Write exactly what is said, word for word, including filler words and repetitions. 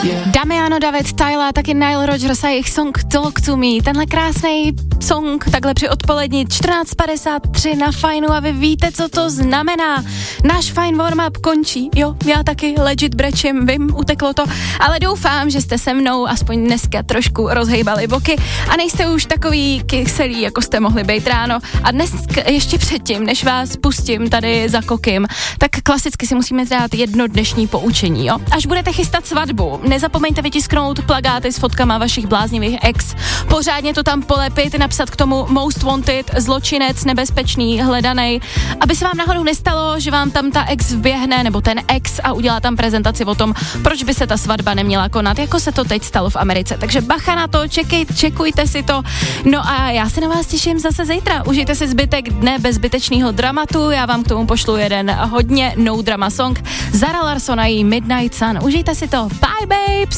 Damiano, David, Tyler, taky Nile Rodgers a jejich song Talk to Me. Tenhle krásný song takhle při odpolední čtrnáct padesát tři na Fajnu a vy víte, co to znamená. Náš Fajn warm-up končí, jo, já taky legit brečím, vím, uteklo to, ale doufám, že jste se mnou aspoň dneska trošku rozhejbali boky a nejste už takový kyselí, jako jste mohli být ráno. A dnes ještě předtím, než vás pustím tady za kokim, tak klasicky si musíme dát jedno dnešní poučení, jo. Až budete chystat svatbu, nezapomeňte vytisknout plakáty s fotkama vašich bláznivých ex, pořádně to tam polepit, napsat k tomu most wanted, zločinec, nebezpečný, hledanej, aby se vám náhodou nestalo, že vám tam ta ex vběhne, nebo ten ex a udělá tam prezentaci o tom, proč by se ta svatba neměla konat, jako se to teď stalo v Americe. Takže bacha na to, čekej, čekujte si to. No a já se na vás těším zase zítra. Užijte si zbytek dne bez zbytečného dramatu, já vám k tomu pošlu jeden hodně no drama song. Zara Larsson a její Midnight Sun. Užijte si to. Bye babes!